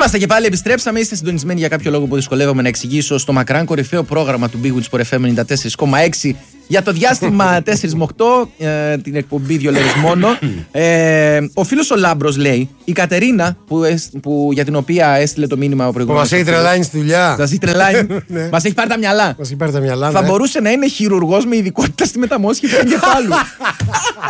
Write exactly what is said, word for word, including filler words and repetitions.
Είμαστε και πάλι, επιστρέψαμε. Είστε συντονισμένοι για κάποιο λόγο που δυσκολεύομαι να εξηγήσω στο μακράν κορυφαίο πρόγραμμα του Big Witch Sport εφ εμ ενενήντα τέσσερα κόμμα έξι για το διάστημα τέσσερα με οκτώ, ε, την εκπομπή δύο λεπτά μόνο. Ε, ο φίλος ο Λάμπρος λέει, η Κατερίνα που, που, για την οποία έστειλε το μήνυμα ο προηγούμενος. Που μας έχει τρελάνει στη δουλειά. Μας έχει τρελάνει. Μας έχει πάρει τα μυαλά. Μας έχει πάρει τα μυαλά. Θα ναι. μπορούσε να είναι χειρουργός με ειδικότητα στη μεταμόσχευση του εγκεφάλου.